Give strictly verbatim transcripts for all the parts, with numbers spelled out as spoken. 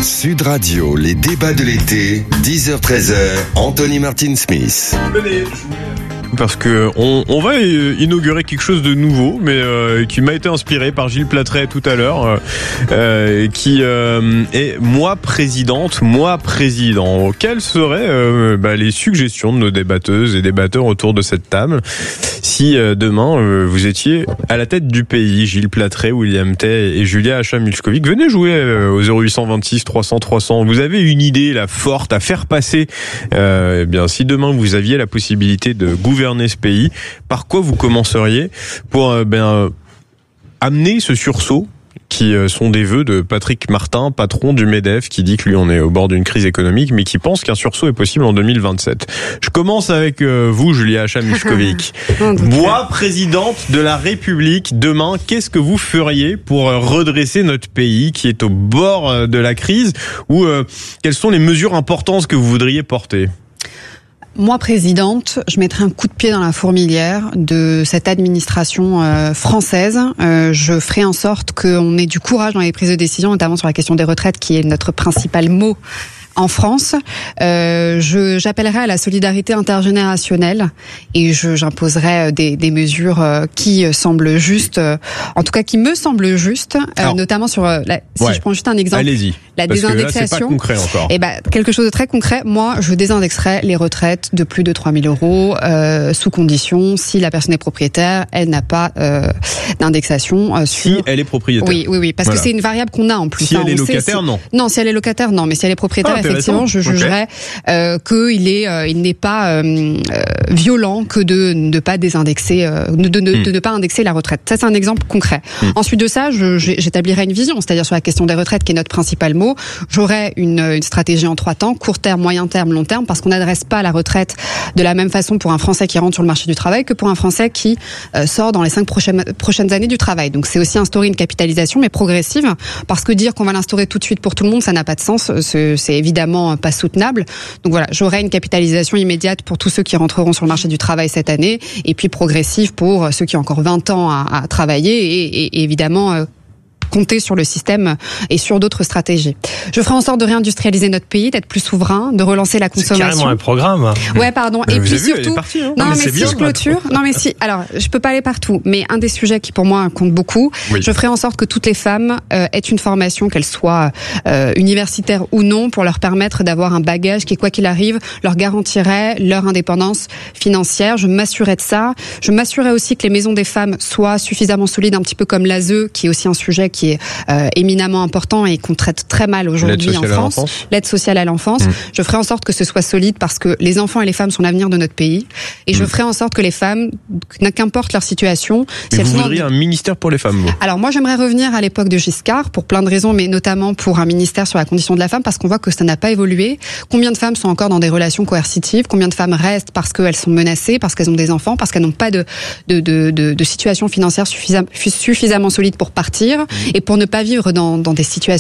Sud Radio, les débats de l'été, dix heures treize heures, Anthony Martin-Smith. Parce que on, on va inaugurer quelque chose de nouveau, mais euh, qui m'a été inspiré par Gilles Platret tout à l'heure, euh, qui euh, est moi présidente, moi président. Quelles seraient euh, bah, les suggestions de nos débatteuses et débatteurs autour de cette table si euh, demain euh, vous étiez à la tête du pays? Gilles Platret, William Tay et Julia Acham-Milchkovic, venez jouer euh, au zéro huit cent vingt-six trois cents trois cents. Vous avez une idée là forte à faire passer. Euh, eh bien, si demain vous aviez la possibilité de gouverner ce pays, par quoi vous commenceriez pour euh, ben, euh, amener ce sursaut qui euh, sont des vœux de Patrick Martin, patron du MEDEF, qui dit que lui on est au bord d'une crise économique, mais qui pense qu'un sursaut est possible en deux mille vingt-sept. Je commence avec euh, vous, Julia Acham-Milchkovic. Moi, présidente de la République, demain, qu'est-ce que vous feriez pour euh, redresser notre pays qui est au bord euh, de la crise, ou euh, quelles sont les mesures importantes que vous voudriez porter? Moi, présidente, je mettrai un coup de pied dans la fourmilière de cette administration euh, française. Euh, je ferai en sorte qu'on ait du courage dans les prises de décision, notamment sur la question des retraites, qui est notre principal mot en France. Euh, je, j'appellerai à la solidarité intergénérationnelle et je, j'imposerai des, des mesures euh, qui semblent justes, euh, en tout cas qui me semblent justes, euh, Alors, notamment sur, euh, la, si ouais. je prends juste un exemple, Allez-y, la parce désindexation. Que là, c'est pas concret encore. Et ben, quelque chose de très concret. Moi, je désindexerai les retraites de plus de trois mille euros, euh, sous condition, si la personne est propriétaire, elle n'a pas euh, d'indexation. Euh, sur... Si elle est propriétaire. Oui, oui, oui, parce voilà. que c'est une variable qu'on a en plus. Si hein, elle est on locataire, sait, non. Non, si elle est locataire, non, mais si elle est propriétaire, ah, effectivement, je jugerais okay. euh, qu'il est, euh, il n'est pas euh, violent que de ne pas désindexer, euh, de, de, de, mm. de ne pas indexer la retraite. Ça, c'est un exemple concret. Mm. Ensuite de ça, je, j'établirai une vision, c'est-à-dire sur la question des retraites, qui est notre principal mot. J'aurai une, une stratégie en trois temps, court terme, moyen terme, long terme, parce qu'on n'adresse pas la retraite de la même façon pour un Français qui rentre sur le marché du travail que pour un Français qui euh, sort dans les cinq prochaines, prochaines années du travail. Donc, c'est aussi instaurer une capitalisation, mais progressive, parce que dire qu'on va l'instaurer tout de suite pour tout le monde, ça n'a pas de sens. C'est, c'est évidemment pas soutenable. Donc voilà, j'aurai une capitalisation immédiate pour tous ceux qui rentreront sur le marché du travail cette année, et puis progressive pour ceux qui ont encore vingt ans à, à travailler, et, et, et évidemment euh, compter sur le système et sur d'autres stratégies. Je ferai en sorte de réindustrialiser notre pays, d'être plus souverain, de relancer la consommation. C'est carrément un programme. Ouais, pardon. Mais et vous puis avez vu, surtout, elle est partie, hein. non, mais, mais, mais si bien, je clôture, non mais si, alors je peux pas aller partout, mais un des sujets qui pour moi compte beaucoup, oui. je ferai en sorte que toutes les femmes euh, aient une formation, qu'elles soient euh, universitaires ou non, pour leur permettre d'avoir un bagage qui, quoi qu'il arrive, leur garantirait leur indépendance financière. Je m'assurerai de ça. Je m'assurerai aussi que les maisons des femmes soient suffisamment solides, un petit peu comme l'A S E, qui est aussi un sujet qui est euh, éminemment important et qu'on traite très mal aujourd'hui en France. L'aide sociale à l'enfance. Mmh. Je ferai en sorte que ce soit solide, parce que les enfants et les femmes sont l'avenir de notre pays. Et mmh. je ferai en sorte que les femmes, qu'importe leur situation... Mais si vous elles voudriez sont... un ministère pour les femmes, vous? Alors moi, j'aimerais revenir à l'époque de Giscard, pour plein de raisons, mais notamment pour un ministère sur la condition de la femme, parce qu'on voit que ça n'a pas évolué. Combien de femmes sont encore dans des relations coercitives? Combien de femmes restent parce qu'elles sont menacées, parce qu'elles ont des enfants, parce qu'elles n'ont pas de, de, de, de, de situation financière suffisam, suffisamment solide pour partir, mmh. et pour ne pas vivre dans, dans des situations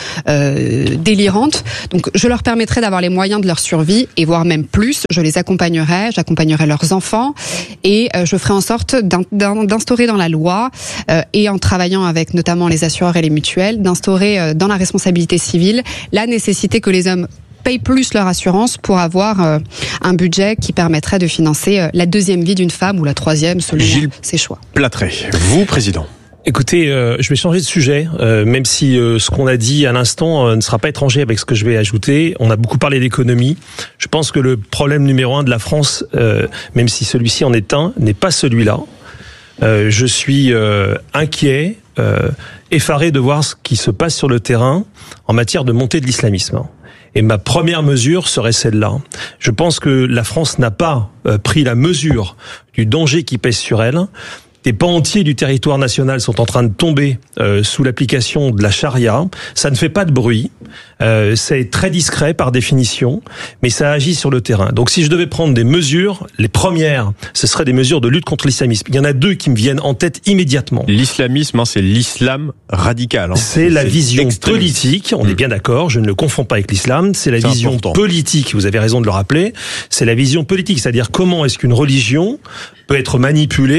euh, délirantes. Donc je leur permettrai d'avoir les moyens de leur survie, et voire même plus. Je les accompagnerai, j'accompagnerai leurs enfants, et euh, je ferai en sorte d'in, d'in, d'instaurer dans la loi, euh, et en travaillant avec notamment les assureurs et les mutuelles, d'instaurer euh, dans la responsabilité civile la nécessité que les hommes payent plus leur assurance pour avoir euh, un budget qui permettrait de financer euh, la deuxième vie d'une femme, ou la troisième, selon Gilles ses choix. Platret, vous, président. Écoutez, euh, je vais changer de sujet, euh, même si euh, ce qu'on a dit à l'instant euh, ne sera pas étranger avec ce que je vais ajouter. On a beaucoup parlé d'économie. Je pense que le problème numéro un de la France, euh, même si celui-ci en est un, n'est pas celui-là. Euh, je suis euh, inquiet, euh, effaré de voir ce qui se passe sur le terrain en matière de montée de l'islamisme. Et ma première mesure serait celle-là. Je pense que la France n'a pas euh, pris la mesure du danger qui pèse sur elle. Des pans entiers du territoire national sont en train de tomber euh, sous l'application de la charia. Ça ne fait pas de bruit, euh, c'est très discret par définition, mais ça agit sur le terrain. Donc si je devais prendre des mesures, les premières, ce seraient des mesures de lutte contre l'islamisme. Il y en a deux qui me viennent en tête immédiatement. L'islamisme, hein, c'est l'islam radical. Hein. C'est la c'est vision extrémiste. politique, on mmh. est bien d'accord, je ne le confonds pas avec l'islam, c'est la c'est vision important. politique, vous avez raison de le rappeler, c'est la vision politique, c'est-à-dire comment est-ce qu'une religion peut être manipulée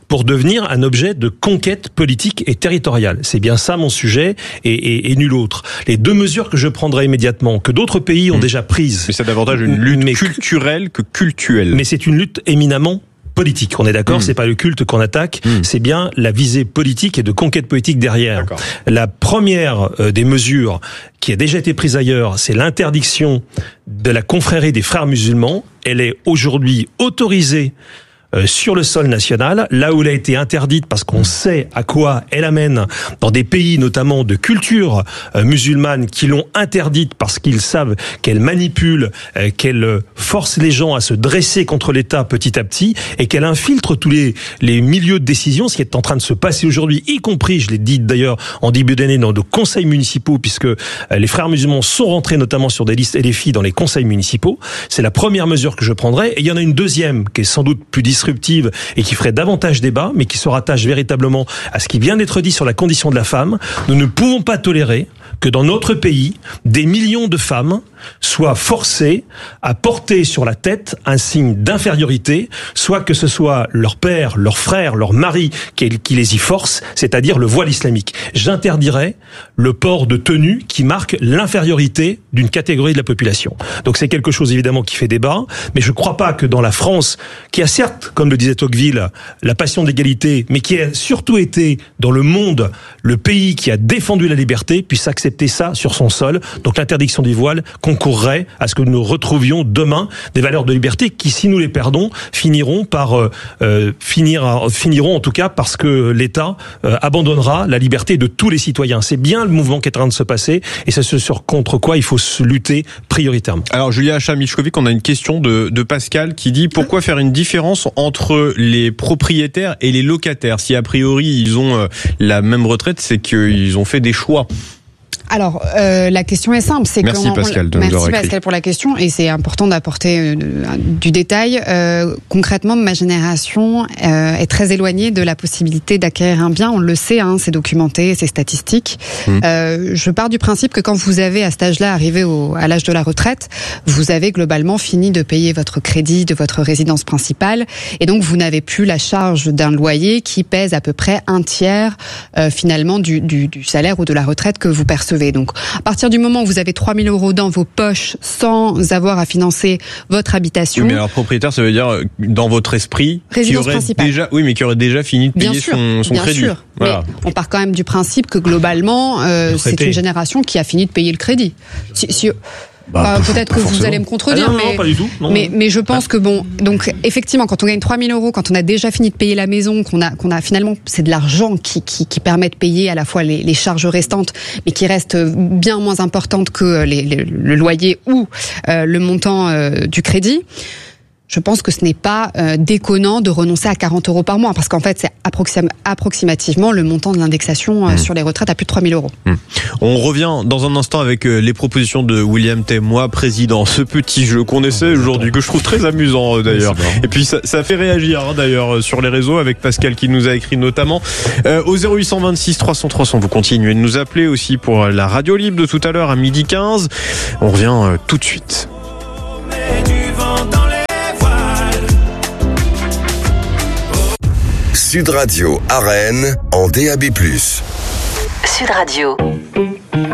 pour devenir un objet de conquête politique et territoriale. C'est bien ça mon sujet et, et, et nul autre. Les deux mesures que je prendrai immédiatement, que d'autres pays ont mmh. déjà prises. Mais c'est davantage une lutte mais, culturelle que cultuelle. Mais c'est une lutte éminemment politique. On est d'accord, mmh. c'est pas le culte qu'on attaque, mmh. c'est bien la visée politique et de conquête politique derrière. D'accord. La première euh, des mesures qui a déjà été prise ailleurs, c'est l'interdiction de la confrérie des frères musulmans. Elle est aujourd'hui autorisée Euh, sur le sol national, là où elle a été interdite parce qu'on sait à quoi elle amène dans des pays notamment de culture euh, musulmane qui l'ont interdite parce qu'ils savent qu'elle manipule, euh, qu'elle force les gens à se dresser contre l'État petit à petit et qu'elle infiltre tous les, les milieux de décision, ce qui est en train de se passer aujourd'hui, y compris, je l'ai dit d'ailleurs en début d'année, dans nos conseils municipaux, puisque euh, les frères musulmans sont rentrés notamment sur des listes L F I dans les conseils municipaux. C'est la première mesure que je prendrai. Et il y en a une deuxième qui est sans doute plus disruptive et qui ferait davantage débat, mais qui se rattache véritablement à ce qui vient d'être dit sur la condition de la femme. Nous ne pouvons pas tolérer que dans notre pays, des millions de femmes soient forcées à porter sur la tête un signe d'infériorité, soit que ce soit leur père, leur frère, leur mari qui les y force, c'est-à-dire le voile islamique. J'interdirais le port de tenues qui marque l'infériorité d'une catégorie de la population. Donc c'est quelque chose évidemment qui fait débat, mais je ne crois pas que dans la France, qui a certes, comme le disait Tocqueville, la passion d'égalité, mais qui a surtout été dans le monde le pays qui a défendu la liberté, puisse accepter ça sur son sol. Donc l'interdiction du voile concourrait à ce que nous retrouvions demain des valeurs de liberté qui, si nous les perdons, finiront par euh, euh, finir, finiront en tout cas parce que l'État euh, abandonnera la liberté de tous les citoyens. C'est bien le mouvement qui est en train de se passer et c'est ce sur contre quoi il faut se lutter prioritairement. Alors Julia Chamichkovic, on a une question de, de Pascal qui dit pourquoi faire une différence entre les propriétaires et les locataires si a priori ils ont euh, la même retraite, c'est qu'ils ont fait des choix. Alors, euh, la question est simple. C'est Merci Pascal de nous Merci avoir Pascal pour la question et c'est important d'apporter euh, du détail. Euh, concrètement, ma génération euh, est très éloignée de la possibilité d'acquérir un bien. On le sait, hein, c'est documenté, c'est statistique. Mmh. Euh, je pars du principe que quand vous avez à cet âge-là arrivé au, à l'âge de la retraite, vous avez globalement fini de payer votre crédit de votre résidence principale et donc vous n'avez plus la charge d'un loyer qui pèse à peu près un tiers euh, finalement du, du, du salaire ou de la retraite que vous percevez. Donc, à partir du moment où vous avez trois mille euros dans vos poches sans avoir à financer votre habitation. Oui, mais alors propriétaire, ça veut dire dans votre esprit qui aurait principale. déjà, oui, mais qui aurait déjà fini de payer bien sûr, son, son bien crédit. Sûr. Voilà. Mais on part quand même du principe que globalement, euh, c'est une génération qui a fini de payer le crédit. Si, si, Bah, euh, peut-être que vous allez me contredire, ah non, mais, non, pas du tout. Non, mais, non. mais je pense que bon, donc effectivement, quand on gagne trois mille euros, quand on a déjà fini de payer la maison, qu'on a, qu'on a finalement, c'est de l'argent qui, qui, qui permet de payer à la fois les, les charges restantes, mais qui restent bien moins importantes que les, les, le loyer ou euh, le montant euh, du crédit. Je pense que ce n'est pas euh, déconnant de renoncer à quarante euros par mois, parce qu'en fait, c'est approxim- approximativement le montant de l'indexation euh, mmh. sur les retraites à plus de trois mille euros. Mmh. On revient dans un instant avec euh, les propositions de William Tay, moi, président. Ce petit jeu qu'on essaie aujourd'hui, que je trouve très amusant euh, d'ailleurs. Et puis ça, ça fait réagir hein, d'ailleurs sur les réseaux, avec Pascal qui nous a écrit notamment. Euh, au zéro huit cent vingt-six trois cents trois cents, vous continuez de nous appeler aussi pour la radio libre de tout à l'heure à midi quinze. On revient euh, tout de suite. Sud Radio à Rennes en D A B plus. Sud Radio.